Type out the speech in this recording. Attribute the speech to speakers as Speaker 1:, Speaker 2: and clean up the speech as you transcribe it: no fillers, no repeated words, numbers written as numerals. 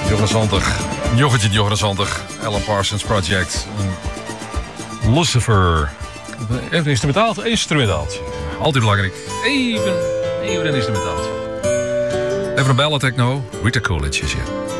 Speaker 1: Jochentje 20. Alan Parsons Project. Lucifer. Even een instrumentaaltje. Altijd belangrijk. Even een instrumentaaltje. Even een ballad techno. Rita Coolidge is hier.